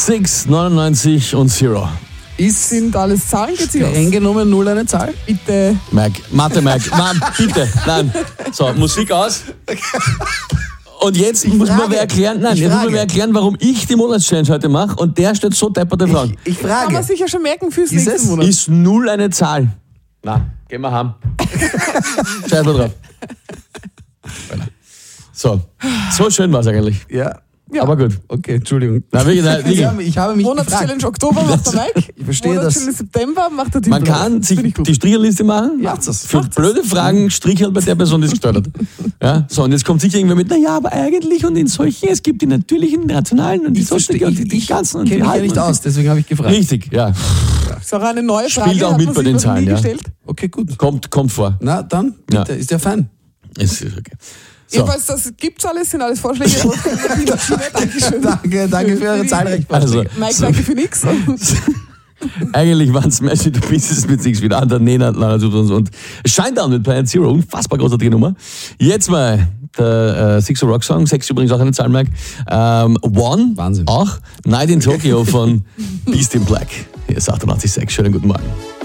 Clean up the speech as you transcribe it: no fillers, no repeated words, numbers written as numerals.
6, 99 und 0. Sind alles Zahlen? Geht sich aus? Streng genommen 0 eine Zahl? Bitte. Mike, Mathe, Mike. Nein, bitte. Nein. So, Musik aus. Und jetzt muss mir wer erklären, warum ich die Monatschallenge heute mache und der stellt so depperte Fragen. Ich Kann man frage. sich ja schon merken fürs Ist nächste es? Monat. Ist 0 eine Zahl? Nein, gehen wir heim. Scheiß mal drauf. So schön war es eigentlich. Ja. Ja. Aber gut. Okay, Entschuldigung. Nein, wirklich. Ich habe mich gefragt. Monatschallenge Oktober macht der Mike. Ich verstehe das. Monatschallenge September macht der Tim. Man kann sich die Stricherliste machen. Macht's das. Für blöde Fragen stricheln bei der Person, die es gestört hat. Ja, so, und jetzt kommt sicher irgendwer mit, naja, aber eigentlich und in solchen, es gibt die natürlichen, die rationalen und die sonstigen und die ganzen. Und Ich kenne mich ja nicht aus, deswegen habe ich gefragt. Richtig, ja. Ist auch eine neue Frage. Spielt auch hat mit man bei sich den noch nie Zahlen, ja. gestellt. Okay, gut. Kommt vor. Na, dann, Ja. bitte. Ist ja fein. Ist okay. So. Jedenfalls, das gibt's alles, sind alles Vorschläge. Dankeschön. Danke für eure zahlreichen Vorschläge. Also, Mike, danke für nichts. eigentlich waren Smash Into Pieces mit Six wieder an der Nena und Shinedown mit Planet Zero, unfassbar großartige Nummer. Jetzt mal der Six Rock Song, 6 übrigens auch eine Zahl, Mike. One, Wahnsinn. auch Night in Tokyo von Beast in Black. Hier ist 88,6. Schönen guten Morgen.